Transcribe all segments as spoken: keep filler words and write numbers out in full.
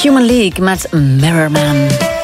Human League met Mirrorman.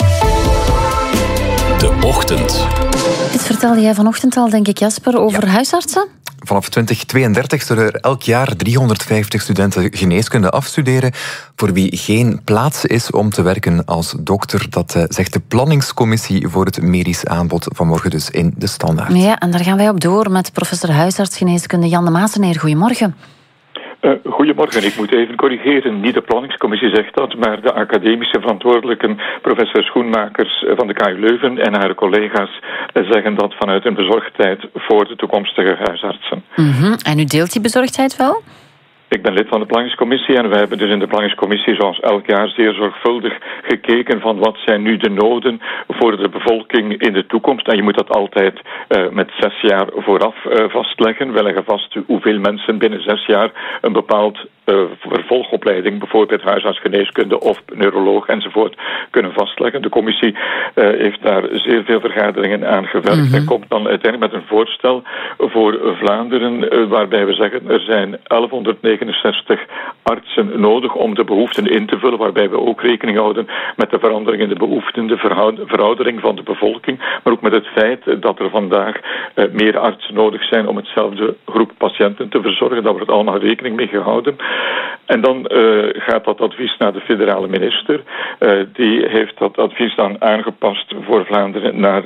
De ochtend. Dit vertelde jij vanochtend al, denk ik, Jasper, over ja. huisartsen? Vanaf twintig tweeëndertig zullen er elk jaar driehonderdvijftig studenten geneeskunde afstuderen voor wie geen plaats is om te werken als dokter. Dat uh, zegt de planningscommissie voor het medisch aanbod vanmorgen dus in De Standaard. Ja, en daar gaan wij op door met professor huisartsgeneeskunde Jan de Maaseneer. Goedemorgen. Uh, goedemorgen, ik moet even corrigeren. Niet de planningscommissie zegt dat, maar de academische verantwoordelijken, professor Schoenmakers van de K U Leuven en haar collega's zeggen dat vanuit een bezorgdheid voor de toekomstige huisartsen. Mm-hmm. En u deelt die bezorgdheid wel? Ik ben lid van de planningscommissie en wij hebben dus in de planningscommissie zoals elk jaar zeer zorgvuldig gekeken van wat zijn nu de noden voor de bevolking in de toekomst. En je moet dat altijd uh, met zes jaar vooraf uh, vastleggen. We leggen vast hoeveel mensen binnen zes jaar een bepaald uh, vervolgopleiding, bijvoorbeeld huisartsgeneeskunde of neuroloog enzovoort, kunnen vastleggen. De commissie uh, heeft daar zeer veel vergaderingen aan gewerkt mm-hmm. en komt dan uiteindelijk met een voorstel voor Vlaanderen uh, waarbij we zeggen er zijn elfhonderdnegenenzestig artsen nodig om de behoeften in te vullen, waarbij we ook rekening houden met de verandering in de behoeften, de veroudering van de bevolking, maar ook met het feit dat er vandaag uh, meer artsen nodig zijn om hetzelfde groep patiënten te verzorgen. Daar wordt allemaal rekening mee gehouden. En dan uh, gaat dat advies naar de federale minister. Uh, die heeft dat advies dan aangepast voor Vlaanderen naar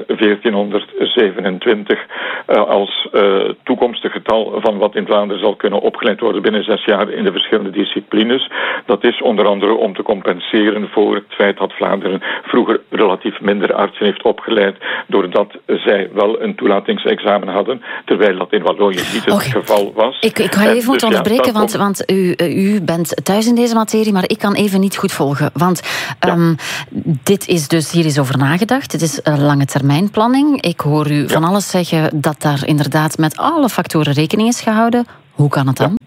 veertienhonderdzevenentwintig uh, als uh, toekomstig getal van wat in Vlaanderen zal kunnen opgeleid worden binnen zes jaar in de verschillende disciplines. Dat is onder andere om te compenseren voor het feit dat Vlaanderen vroeger relatief minder artsen heeft opgeleid, doordat zij wel een toelatingsexamen hadden, terwijl dat in Wallonië niet het okay. geval was. Ik, ik ga je even moeten dus onderbreken, ja, want, want u, u bent thuis in deze materie, maar ik kan even niet goed volgen. Want um, ja. dit is dus, hier is over nagedacht. Het is een lange termijn planning. Ik hoor u ja. van alles zeggen dat daar inderdaad met alle factoren rekening is gehouden. Hoe kan het dan? Ja.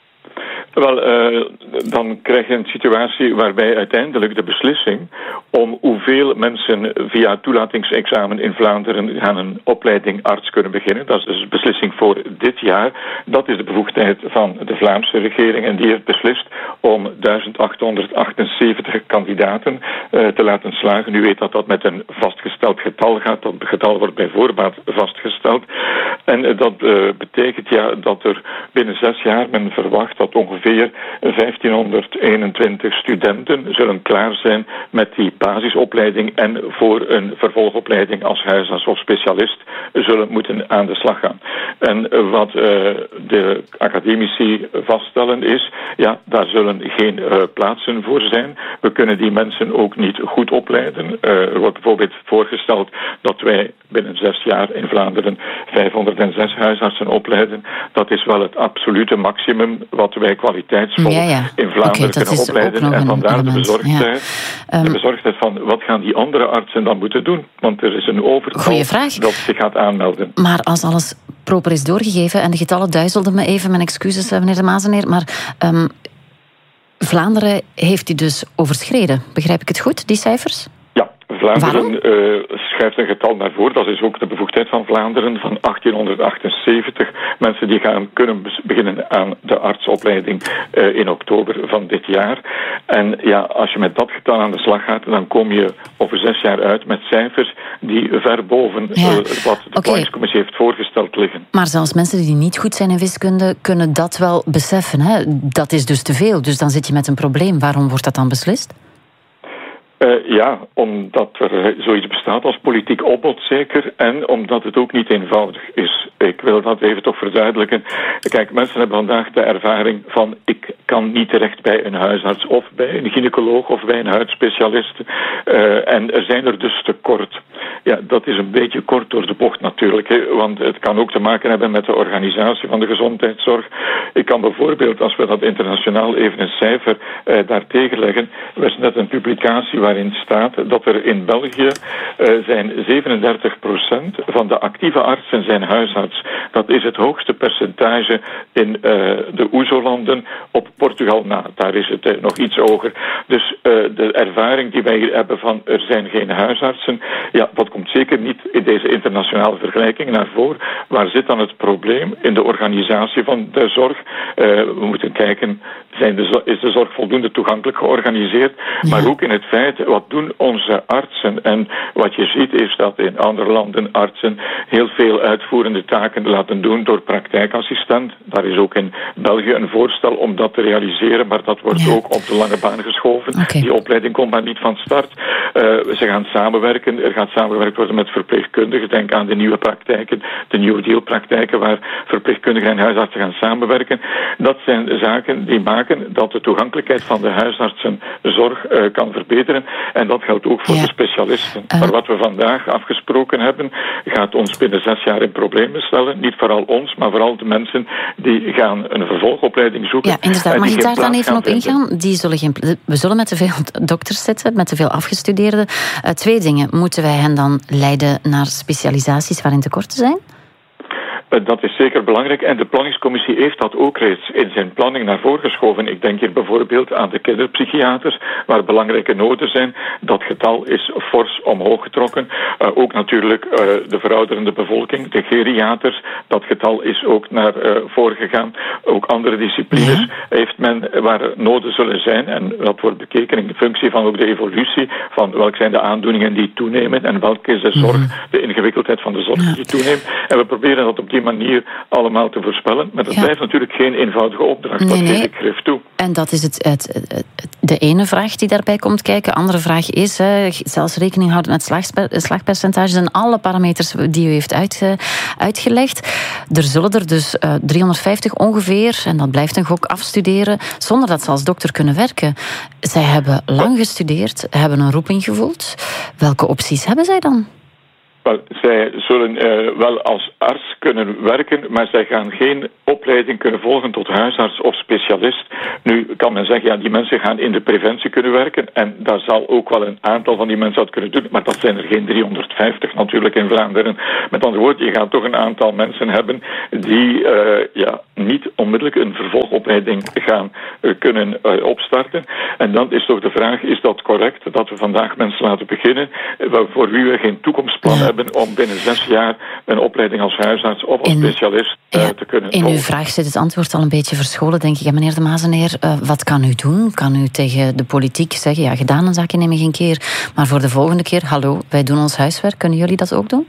Wel, uh, dan krijg je een situatie waarbij uiteindelijk de beslissing om hoeveel mensen via toelatingsexamen in Vlaanderen gaan een opleiding arts kunnen beginnen, dat is dus een beslissing voor dit jaar, dat is de bevoegdheid van de Vlaamse regering en die heeft beslist om duizend achthonderdachtenzeventig kandidaten uh, te laten slagen. U weet dat dat met een vastgesteld getal gaat, dat getal wordt bij voorbaat vastgesteld en uh, dat uh, betekent ja dat er binnen zes jaar men verwacht dat ongeveer vijftienhonderdeenentwintig studenten zullen klaar zijn met die basisopleiding en voor een vervolgopleiding als huisarts of specialist zullen moeten aan de slag gaan. En wat uh, de academici vaststellen is, ja, daar zullen geen uh, plaatsen voor zijn. We kunnen die mensen ook niet goed opleiden. Uh, er wordt bijvoorbeeld voorgesteld dat wij binnen zes jaar in Vlaanderen vijfhonderdzes huisartsen opleiden. Dat is wel het absolute maximum wat wij kwaliteitsvol ja, ja. in Vlaanderen okay, kunnen opleiden. En vandaar de bezorgdheid, ja. um, de bezorgdheid van wat gaan die andere artsen dan moeten doen? Want er is een overtal dat zich gaat aanmelden. Maar als alles proper is doorgegeven, en de getallen duizelden me even, mijn excuses meneer de Maaseneer, maar um, Vlaanderen heeft u dus overschreden. Begrijp ik het goed, die cijfers? Vlaanderen uh, schrijft een getal naar voren, dat is ook de bevoegdheid van Vlaanderen, van achttienhonderdachtenzeventig mensen die gaan kunnen beginnen aan de artsopleiding uh, in oktober van dit jaar. En ja, als je met dat getal aan de slag gaat, dan kom je over zes jaar uit met cijfers die ver boven ja. uh, wat de okay. planningscommissie heeft voorgesteld liggen. Maar zelfs mensen die niet goed zijn in wiskunde kunnen dat wel beseffen. Hè? Dat is dus te veel, dus dan zit je met een probleem. Waarom wordt dat dan beslist? Uh, ja, omdat er zoiets bestaat als politiek opbod zeker en omdat het ook niet eenvoudig is. Ik wil dat even toch verduidelijken. Kijk, mensen hebben vandaag de ervaring van ik kan niet terecht bij een huisarts of bij een gynaecoloog of bij een huidspecialist uh, en er zijn er dus tekort. Ja, dat is een beetje kort door de bocht natuurlijk, hè, want het kan ook te maken hebben met de organisatie van de gezondheidszorg. Ik kan bijvoorbeeld, als we dat internationaal even een cijfer uh, daartegen leggen, er is net een publicatie waarin staat dat er in België uh, zijn zevenendertig procent van de actieve artsen zijn huisarts. Dat is het hoogste percentage in uh, de O E S O-landen op Portugal na. Daar is het uh, nog iets hoger. Dus uh, de ervaring die wij hier hebben van er zijn geen huisartsen, ja, dat komt zeker niet in deze internationale vergelijking naar voren. Waar zit dan het probleem? In de organisatie van de zorg. Uh, we moeten kijken, zijn de, is de zorg voldoende toegankelijk georganiseerd. Ja. Maar ook in het feit, wat doen onze artsen? En wat je ziet is dat in andere landen artsen heel veel uitvoerende taken laten doen door praktijkassistent. Daar is ook in België een voorstel om dat te realiseren, maar dat wordt ja. ook op de lange baan geschoven. Okay. Die opleiding komt maar niet van start. Uh, ze gaan samenwerken. Er gaat samengewerkt worden met verpleegkundigen. Denk aan de nieuwe praktijken, de New Deal praktijken, waar verpleegkundigen en huisartsen gaan samenwerken. Dat zijn zaken die maken dat de toegankelijkheid van de huisartsenzorg uh, kan verbeteren. En dat geldt ook voor ja. de specialisten. Uh. Maar wat we vandaag afgesproken hebben, gaat ons binnen zes jaar in problemen stellen. Niet vooral ons, maar vooral de mensen die gaan een vervolgopleiding zoeken. Ja, inderdaad. Mag ik daar dan even op ingaan? Die zullen geen, we zullen met te veel dokters zitten, met te veel afgestudeerden. Uh, twee dingen. Moeten wij hen dan leiden naar specialisaties waarin tekorten zijn? Dat is zeker belangrijk en de planningscommissie heeft dat ook reeds in zijn planning naar voren geschoven. Ik denk hier bijvoorbeeld aan de kinderpsychiaters, waar belangrijke noden zijn. Dat getal is fors omhoog getrokken. Uh, ook natuurlijk uh, de verouderende bevolking, de geriaters, dat getal is ook naar uh, voren gegaan. Ook andere disciplines ja. heeft men waar noden zullen zijn en dat wordt bekeken in functie van ook de evolutie van welke zijn de aandoeningen die toenemen en welke is de zorg, de ingewikkeldheid van de zorg ja. die toeneemt. En we proberen dat op die manier allemaal te voorspellen. Maar dat ja. blijft natuurlijk geen eenvoudige opdracht. Nee, dat geef nee. ik grif toe. En dat is het, het, het, de ene vraag die daarbij komt kijken. De andere vraag is, hè, zelfs rekening houden met slagsper, slagpercentages en alle parameters die u heeft uitge, uitgelegd. Er zullen er dus uh, driehonderdvijftig ongeveer, en dat blijft een gok, afstuderen, zonder dat ze als dokter kunnen werken. Zij hebben lang gestudeerd, hebben een roeping gevoeld. Welke opties hebben zij dan? Wel, zij zullen uh, wel als arts kunnen werken, maar zij gaan geen opleiding kunnen volgen tot huisarts of specialist. Nu kan men zeggen, ja, die mensen gaan in de preventie kunnen werken en daar zal ook wel een aantal van die mensen dat kunnen doen, maar dat zijn er geen driehonderdvijftig natuurlijk in Vlaanderen. Met andere woorden, je gaat toch een aantal mensen hebben die uh, ja, niet onmiddellijk een vervolgopleiding gaan uh, kunnen uh, opstarten. En dan is toch de vraag, is dat correct dat we vandaag mensen laten beginnen uh, voor wie we geen toekomstplan ja. hebben om binnen zes jaar een opleiding als huisarts of als in, specialist uh, ja, te kunnen in volgen. In uw vraag zit het antwoord al een beetje verscholen, denk ik. Ja, meneer De Mazeneer, uh, wat kan u doen? Kan u tegen de politiek zeggen, ja, gedaan een zaakje neem ik een keer, maar voor de volgende keer, hallo, wij doen ons huiswerk, kunnen jullie dat ook doen?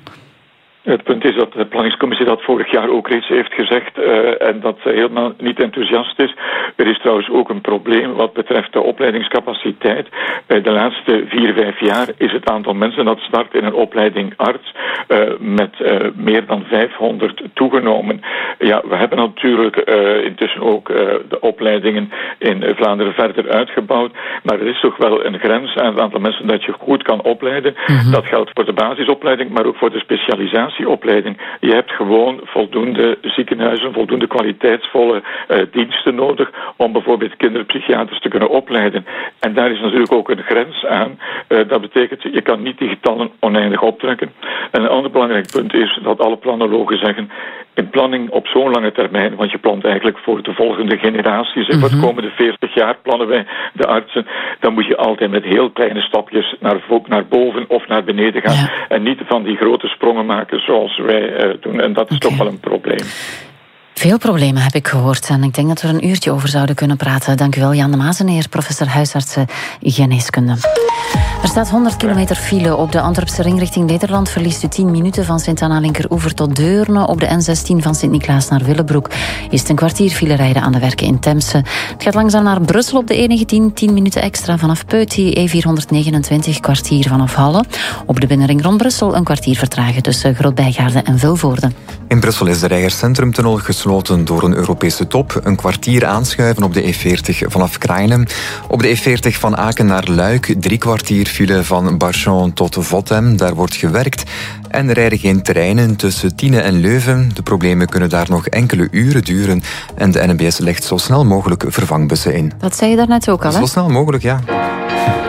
Het punt is dat de planningscommissie dat vorig jaar ook reeds heeft gezegd uh, en dat ze helemaal niet enthousiast is. Er is trouwens ook een probleem wat betreft de opleidingscapaciteit. Uh, de laatste vier, vijf jaar is het aantal mensen dat start in een opleiding arts uh, met uh, meer dan vijfhonderd toegenomen. Ja, we hebben natuurlijk uh, intussen ook uh, de opleidingen in Vlaanderen verder uitgebouwd, maar er is toch wel een grens aan het aantal mensen dat je goed kan opleiden. Mm-hmm. Dat geldt voor de basisopleiding, maar ook voor de specialisatie. Opleiding. Je hebt gewoon voldoende ziekenhuizen, voldoende kwaliteitsvolle uh, diensten nodig om bijvoorbeeld kinderpsychiaters te kunnen opleiden. En daar is natuurlijk ook een grens aan. Uh, dat betekent, je kan niet die getallen oneindig optrekken. En een ander belangrijk punt is dat alle planologen zeggen, in planning op zo'n lange termijn, want je plant eigenlijk voor de volgende generaties, en voor de komende veertig jaar plannen wij de artsen, dan moet je altijd met heel kleine stapjes naar, naar boven of naar beneden gaan. Ja. En niet van die grote sprongen maken zoals wij uh, doen. En dat is okay. toch wel een probleem. Veel problemen heb ik gehoord en ik denk dat we er een uurtje over zouden kunnen praten. Dank u wel, Jan De Mazeneer, professor huisartsen geneeskunde. Er staat honderd kilometer file op de Antwerpse ring richting Nederland. Verliest u tien minuten van Sint-Anna-Linkeroever tot Deurne. Op de N zestien van Sint-Niklaas naar Willebroek is het een kwartier file rijden aan de werken in Temse. Het gaat langzaam naar Brussel op de E negentien. tien minuten extra vanaf Peuty. E vierhonderdnegenentwintig, kwartier vanaf Halle. Op de binnenring rond Brussel een kwartier vertragen tussen Grootbijgaarden en Vilvoorde. In Brussel is de Rijgerscentrumtunnel gesloten door een Europese top. Een kwartier aanschuiven op de E veertig vanaf Krainen. Op de E veertig van Aken naar Luik drie kwartier file van Barchon tot Votem. Daar wordt gewerkt. En er rijden geen treinen tussen Tiene en Leuven. De problemen kunnen daar nog enkele uren duren. En de N B S legt zo snel mogelijk vervangbussen in. Dat zei je daarnet ook al, hè? Zo snel mogelijk, ja.